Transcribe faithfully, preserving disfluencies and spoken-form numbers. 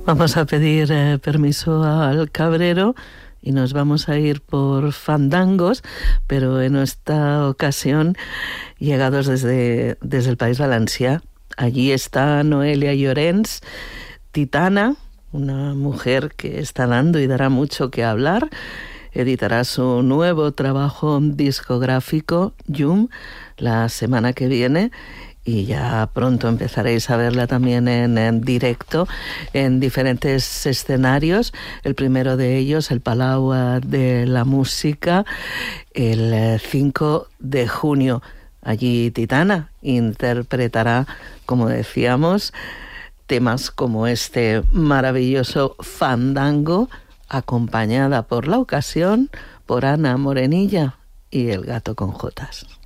Vamos a pedir eh, permiso al cabrero y nos vamos a ir por fandangos, pero en esta ocasión llegados desde, desde el País Valencià. Allí está Noelia Llorens, Titana, una mujer que está dando y dará mucho que hablar. Editará su nuevo trabajo discográfico, Llum, la semana que viene. Y ya pronto empezaréis a verla también en, en directo en diferentes escenarios. El primero de ellos, el Palau de la Música, el cinco de junio. Allí Titana interpretará, como decíamos, temas como este maravilloso fandango, acompañada por la ocasión por Ana Morenilla y el Gato con Jotas.